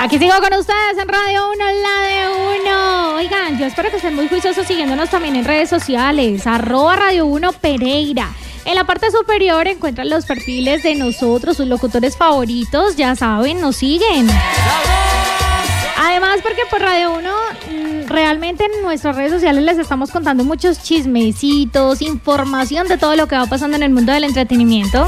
Aquí sigo con ustedes en Radio 1, la de 1. Oigan, yo espero que estén muy juiciosos siguiéndonos también en redes sociales. @Radio 1 Pereira. En la parte superior encuentran los perfiles de nosotros, sus locutores favoritos. Ya saben, nos siguen. Además, porque por Radio 1 realmente en nuestras redes sociales les estamos contando muchos chismecitos, información de todo lo que va pasando en el mundo del entretenimiento.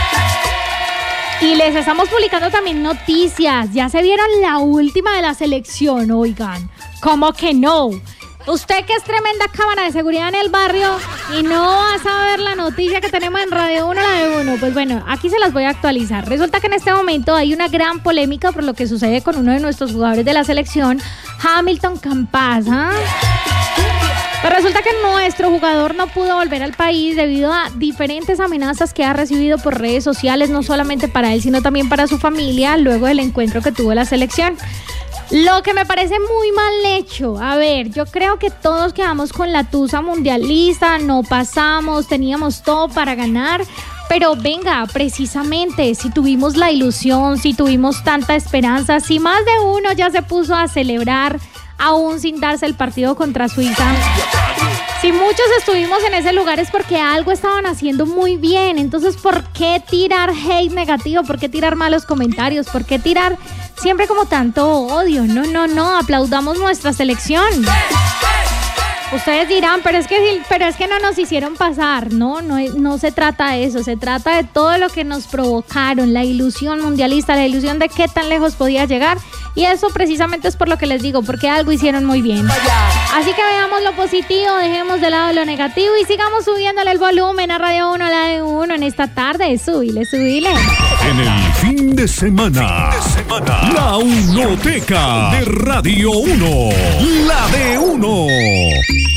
Y les estamos publicando también noticias. Ya se vieron la última de la selección, oigan. ¿Cómo que no? Usted que es tremenda cámara de seguridad en el barrio y no va a saber la noticia que tenemos en Radio 1, la de 1. Pues bueno, aquí se las voy a actualizar. Resulta que en este momento hay una gran polémica por lo que sucede con uno de nuestros jugadores de la selección, Hamilton Campas. Pues resulta que nuestro jugador no pudo volver al país debido a diferentes amenazas que ha recibido por redes sociales, no solamente para él, sino también para su familia, luego del encuentro que tuvo la selección. Lo que me parece muy mal hecho. A ver, yo creo que todos quedamos con la tusa mundialista, no pasamos, teníamos todo para ganar. Pero venga, precisamente, si tuvimos la ilusión, si tuvimos tanta esperanza, si más de uno ya se puso a celebrar aún sin darse el partido contra Suiza. Si muchos estuvimos en ese lugar es porque algo estaban haciendo muy bien. Entonces, ¿por qué tirar hate negativo? ¿Por qué tirar malos comentarios? ¿Por qué tirar siempre como tanto odio? No, aplaudamos nuestra selección. Ustedes dirán, pero es que no nos hicieron pasar. No se trata de eso, se trata de todo lo que nos provocaron, la ilusión mundialista, la ilusión de qué tan lejos podía llegar. Y eso precisamente es por lo que les digo, porque algo hicieron muy bien. Así que veamos lo positivo, dejemos de lado lo negativo y sigamos subiéndole el volumen a Radio 1, la de 1 en esta tarde. Subile. En el fin de semana, la Unoteca de Radio 1, la